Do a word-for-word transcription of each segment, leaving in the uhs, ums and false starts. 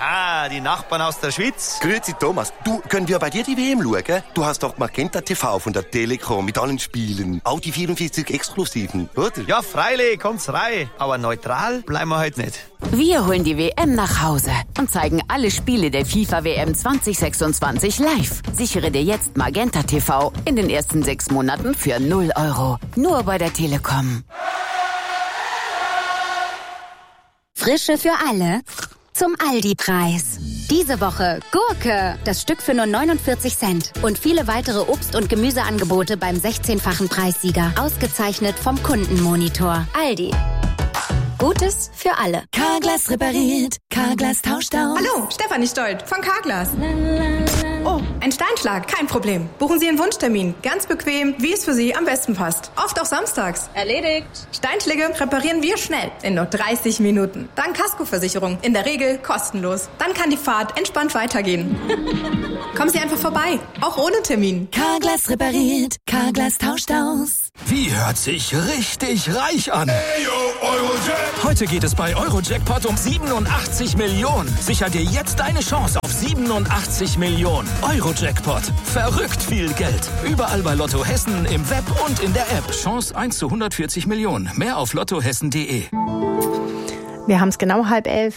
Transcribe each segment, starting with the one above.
Ah, die Nachbarn aus der Schweiz. Grüezi Thomas, du, können wir bei dir die W M schauen? Du hast doch Magenta T V von der Telekom mit allen Spielen. Auch die vierundvierzig Exklusiven, oder? Ja, freilich, kommt's rein. Aber neutral bleiben wir heute nicht. Wir holen die W M nach Hause und zeigen alle Spiele der FIFA W M zwanzig sechsundzwanzig live. Sichere dir jetzt Magenta T V in den ersten sechs Monaten für null Euro. Nur bei der Telekom. Frische für alle zum Aldi-Preis. Diese Woche Gurke, das Stück für nur neunundvierzig Cent. Und viele weitere Obst- und Gemüseangebote beim sechzehnfachen Preissieger. Ausgezeichnet vom Kundenmonitor. Aldi. Gutes für alle. Carglass repariert, Carglass tauscht aus. Hallo, Stefanie Stolt von Carglass. Oh, ein Steinschlag, kein Problem. Buchen Sie Ihren Wunschtermin. Ganz bequem, wie es für Sie am besten passt. Oft auch samstags. Erledigt. Steinschläge reparieren wir schnell, in nur dreißig Minuten. Dank Kaskoversicherung, in der Regel kostenlos. Dann kann die Fahrt entspannt weitergehen. Kommen Sie einfach vorbei, auch ohne Termin. Carglass repariert, Carglass tauscht aus. Wie hört sich richtig reich an? Hey, yo, Eurojackpot. Heute geht es bei Eurojackpot um siebenundachtzig Millionen. Sicher dir jetzt deine Chance auf siebenundachtzig Millionen. Eurojackpot. Verrückt viel Geld. Überall bei Lotto Hessen, im Web und in der App. Chance eins zu hundertvierzig Millionen. Mehr auf lottohessen punkt de. Wir haben es genau halb elf.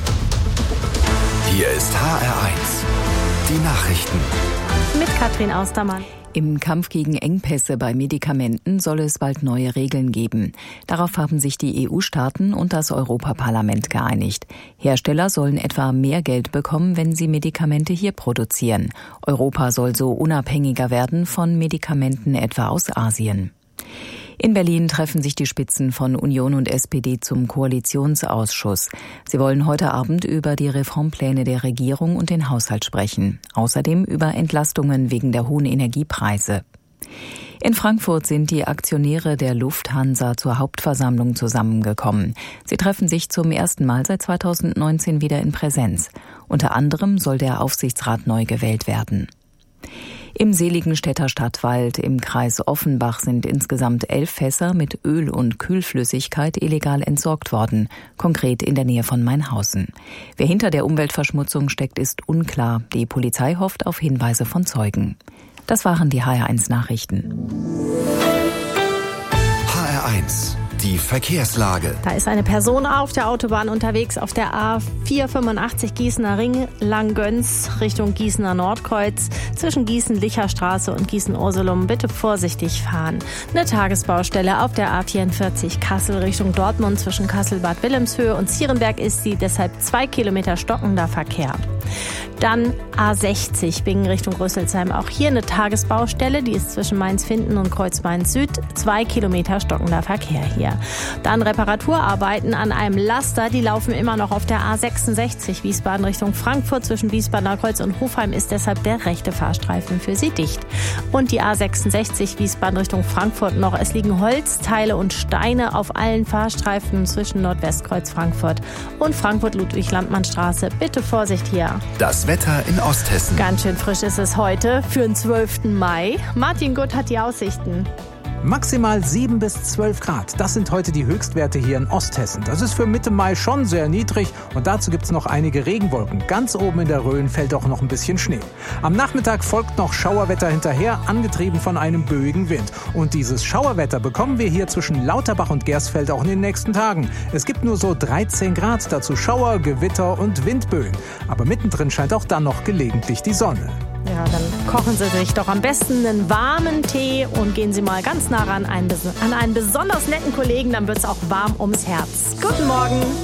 Hier ist H R eins. Die Nachrichten. Mit Katrin Austermann. Im Kampf gegen Engpässe bei Medikamenten soll es bald neue Regeln geben. Darauf haben sich die E U-Staaten und das Europaparlament geeinigt. Hersteller sollen etwa mehr Geld bekommen, wenn sie Medikamente hier produzieren. Europa soll so unabhängiger werden von Medikamenten etwa aus Asien. In Berlin treffen sich die Spitzen von Union und S P D zum Koalitionsausschuss. Sie wollen heute Abend über die Reformpläne der Regierung und den Haushalt sprechen. Außerdem über Entlastungen wegen der hohen Energiepreise. In Frankfurt sind die Aktionäre der Lufthansa zur Hauptversammlung zusammengekommen. Sie treffen sich zum ersten Mal seit zweitausendneunzehn wieder in Präsenz. Unter anderem soll der Aufsichtsrat neu gewählt werden. Im Seligenstädter Stadtwald im Kreis Offenbach sind insgesamt elf Fässer mit Öl und Kühlflüssigkeit illegal entsorgt worden, konkret in der Nähe von Mainhausen. Wer hinter der Umweltverschmutzung steckt, ist unklar. Die Polizei hofft auf Hinweise von Zeugen. Das waren die H R eins Nachrichten. H R eins. Die Verkehrslage. Da ist eine Person auf der Autobahn unterwegs auf der A vierhundertfünfundachtzig Gießener Ring, Langgöns Richtung Gießener Nordkreuz. Zwischen Gießen-Licherstraße und Gießen-Ursulum bitte vorsichtig fahren. Eine Tagesbaustelle auf der A vierundvierzig Kassel Richtung Dortmund zwischen Kassel-Bad Wilhelmshöhe und Zierenberg ist sie, deshalb zwei Kilometer stockender Verkehr. Dann A sechzig Bingen Richtung Rüsselsheim. Auch hier eine Tagesbaustelle, die ist zwischen Mainz-Finden und Kreuz-Mainz-Süd. Zwei Kilometer stockender Verkehr hier. Dann Reparaturarbeiten an einem Laster, die laufen immer noch auf der A sechsundsechzig Wiesbaden Richtung Frankfurt. Zwischen Wiesbadener Kreuz und Hofheim ist deshalb der rechte Fahrstreifen für Sie dicht. Und die A sechsundsechzig Wiesbaden Richtung Frankfurt noch. Es liegen Holzteile und Steine auf allen Fahrstreifen zwischen Nordwestkreuz Frankfurt und Frankfurt-Ludwig-Landmann-Straße. Bitte Vorsicht hier. Das Wetter in Osthessen. Ganz schön frisch ist es heute für den zwölften Mai. Martin Gutt hat die Aussichten. Maximal sieben bis zwölf Grad. Das sind heute die Höchstwerte hier in Osthessen. Das ist für Mitte Mai schon sehr niedrig und dazu gibt es noch einige Regenwolken. Ganz oben in der Rhön fällt auch noch ein bisschen Schnee. Am Nachmittag folgt noch Schauerwetter hinterher, angetrieben von einem böigen Wind. Und dieses Schauerwetter bekommen wir hier zwischen Lauterbach und Gersfeld auch in den nächsten Tagen. Es gibt nur so dreizehn Grad, dazu Schauer, Gewitter und Windböen. Aber mittendrin scheint auch dann noch gelegentlich die Sonne. Ja, dann kochen Sie sich doch am besten einen warmen Tee und gehen Sie mal ganz nah ran an einen besonders netten Kollegen, dann wird es auch warm ums Herz. Guten Morgen!